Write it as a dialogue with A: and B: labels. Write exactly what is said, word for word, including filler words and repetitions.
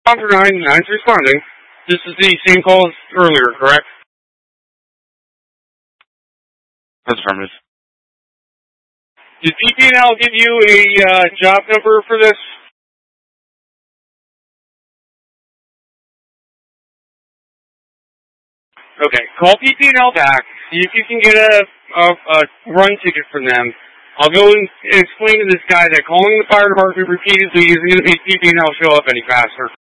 A: Officer nine, nine's responding. This is the same call as earlier, correct?
B: That's affirmative.
A: Did P P and L give you a uh, job number for this? Okay, call P P and L back. See if you can get a, a, a run ticket from them. I'll go and explain to this guy that calling the fire department repeatedly isn't going to make P P and L show up any faster.